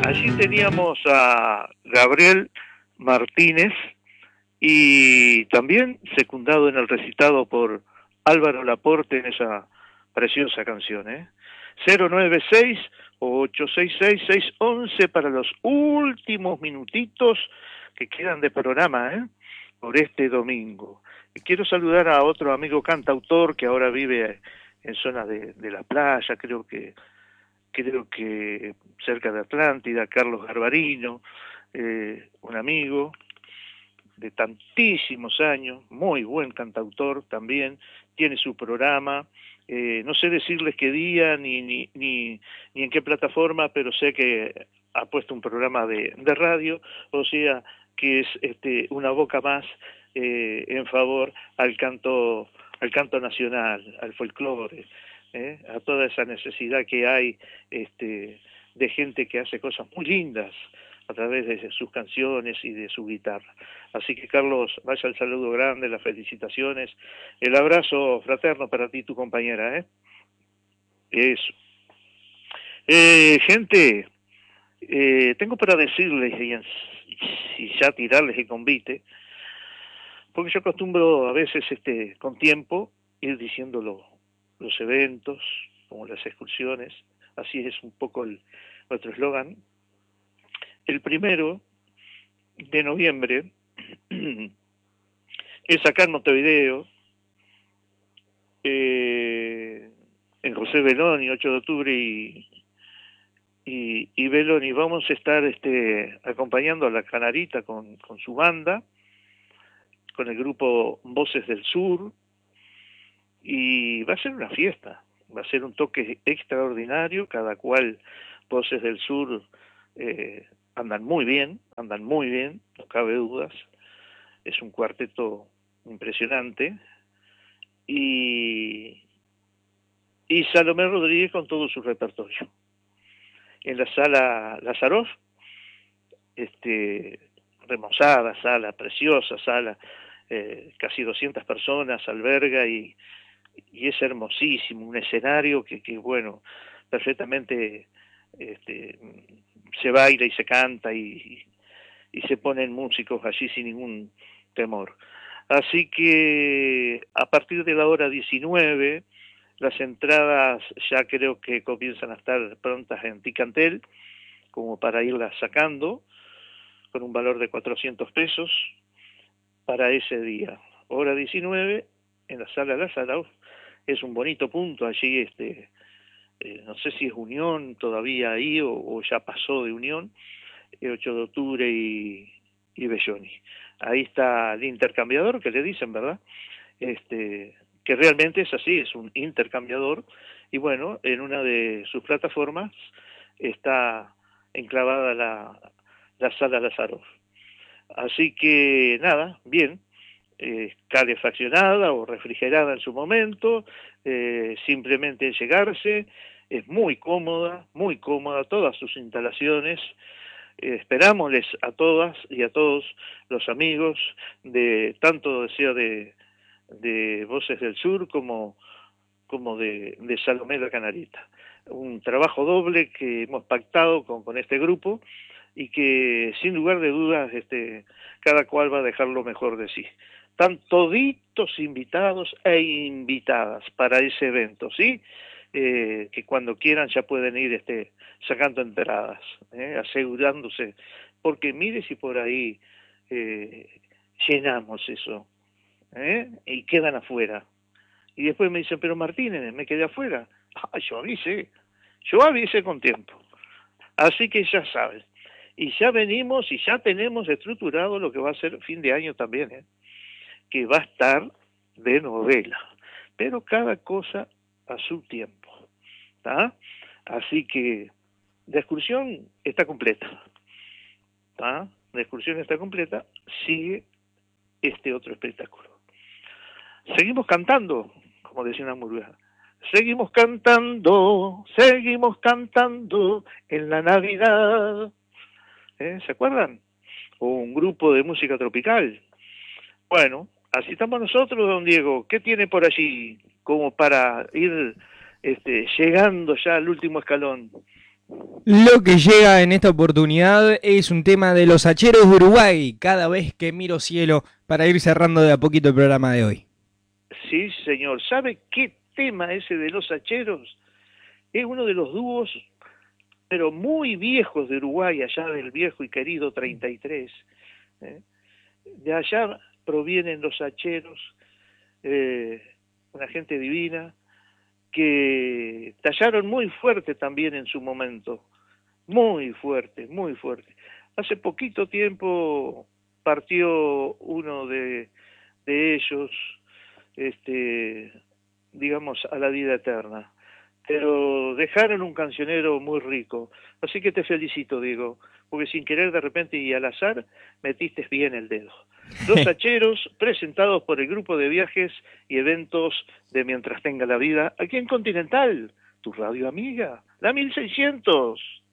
Allí teníamos a Gabriel Martínez y también secundado en el recitado por Álvaro Laporte en esa preciosa canción, ¿eh? 096-866-611 para los últimos minutitos que quedan de programa, ¿eh? Por este domingo. Y quiero saludar a otro amigo cantautor que ahora vive en zona de la playa, creo que cerca de Atlántida, Carlos Garbarino, un amigo de tantísimos años, muy buen cantautor también, tiene su programa, no sé decirles qué día ni en qué plataforma, pero sé que ha puesto un programa de radio, o sea que es una boca más en favor al canto nacional, al folclore, a toda esa necesidad que hay de gente que hace cosas muy lindas a través de sus canciones y de su guitarra. Así que Carlos, vaya el saludo grande, las felicitaciones, el abrazo fraterno para ti y tu compañera, ¿eh? Eso. Gente, tengo para decirles y ya tirarles el convite, porque yo acostumbro a veces con tiempo ir diciendo los eventos, como las excursiones, así es un poco nuestro eslogan. El 1 de noviembre es acá en Montevideo, en José Beloni, 8 de octubre y Beloni. Vamos a estar acompañando a la Canarita con su banda, con el grupo Voces del Sur, y va a ser una fiesta, va a ser un toque extraordinario, cada cual. Voces del Sur andan muy bien, no cabe dudas, es un cuarteto impresionante, y Salomé Rodríguez con todo su repertorio. En la sala Lazaroff, remozada sala, preciosa sala, casi 200 personas alberga y es hermosísimo, un escenario que bueno, perfectamente se baila y se canta y se ponen músicos allí sin ningún temor. Así que a partir de la hora 19, las entradas ya creo que comienzan a estar prontas en Ticantel, como para irlas sacando, con un valor de 400 pesos para ese día. Hora 19, en la sala Lázaro, es un bonito punto allí, no sé si es Unión todavía ahí o ya pasó de Unión, 8 de octubre y Belloni. Ahí está el intercambiador, que le dicen, ¿verdad? Que realmente es así, es un intercambiador, y bueno, en una de sus plataformas está enclavada la sala Lázaro. Así que nada, bien, calefaccionada o refrigerada en su momento, simplemente llegarse, es muy cómoda, todas sus instalaciones. Esperámosles a todas y a todos los amigos de tanto deseo de Voces del Sur como de Salomé la Canarita. Un trabajo doble que hemos pactado con este grupo y que sin lugar de dudas cada cual va a dejar lo mejor de sí. Están toditos invitados e invitadas para ese evento, ¿sí? Que cuando quieran ya pueden ir sacando entradas, asegurándose, porque mire si por ahí llenamos eso, y quedan afuera. Y después me dicen, pero Martínez, me quedé afuera. Ah, yo avisé con tiempo. Así que ya saben. Y ya venimos y ya tenemos estructurado lo que va a ser fin de año también, que va a estar de novela. Pero cada cosa a su tiempo. ¿Tá? Así que la excursión está completa. ¿Tá? La excursión está completa, sigue este otro espectáculo. Seguimos cantando, como decía una murga. Seguimos cantando en la Navidad. ¿Se acuerdan? O un grupo de música tropical. Bueno, así estamos nosotros, don Diego. ¿Qué tiene por allí como para ir llegando ya al último escalón? Lo que llega en esta oportunidad es un tema de los Hacheros de Uruguay, cada vez que miro cielo, para ir cerrando de a poquito el programa de hoy. Sí, señor. ¿Sabe qué tema ese de los Hacheros? Es uno de los dúos, pero muy viejos de Uruguay, allá del viejo y querido 33. ¿eh? De allá provienen los Hacheros, eh, una gente divina, que tallaron muy fuerte también en su momento, muy fuerte, muy fuerte. Hace poquito tiempo partió uno de ellos, este, digamos, a la vida eterna, pero dejaron un cancionero muy rico. Así que te felicito, Diego, porque sin querer de repente y al azar metiste bien el dedo. Los Hacheros, presentados por el grupo de viajes y eventos de Mientras tenga la vida, aquí en Continental, tu radio amiga, la 1600.